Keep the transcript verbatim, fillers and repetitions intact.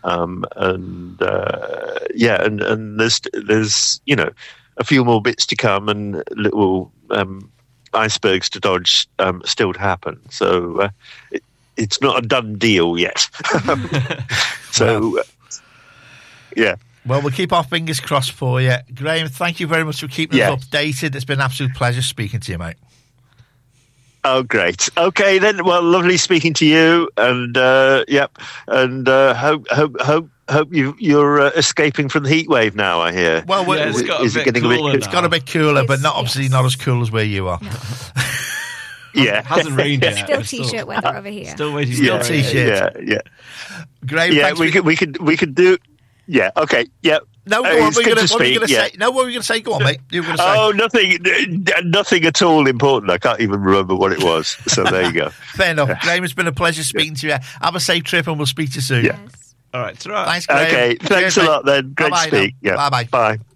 Um, and uh, yeah, and, and there's there's you know a few more bits to come and little um, icebergs to dodge um, still to happen. So uh, it, it's not a done deal yet. so well, uh, yeah. Well, we'll keep our fingers crossed for you, Graham. Thank you very much for keeping yeah. us updated. It's been an absolute pleasure speaking to you, mate. Oh, great. Okay, then. Well, lovely speaking to you, and uh, yep, and uh, hope hope hope hope you you're uh, escaping from the heat wave now. I hear. Well, yeah, it's got is a it bit getting cooler a bit? It's got a bit cooler, It's, but not obviously yes. not as cool as where you are. No. Yeah, It hasn't rained yet. Still It's t-shirt weather over here. Still waiting. Still for it. t-shirt. Yeah, yeah, Graham, yeah. thanks We for- could we could we could do. Yeah. Okay. Yeah. No, go Uh, on. it's What are you good gonna- to what are you speak, going to yeah. say? No, what were you going to say? Go on, mate. You were going to say. Oh, nothing, nothing at all important. I can't even remember what it was. So there you go. Fair enough. Graham, it's been a pleasure speaking to you. Have a safe trip, and we'll speak to you soon. Yeah. Yes. All right. Ta-ra. Thanks, Graham. Okay. Thanks Cheers, a mate. lot. Then great Bye-bye to speak. now. Yeah. Bye-bye. Bye.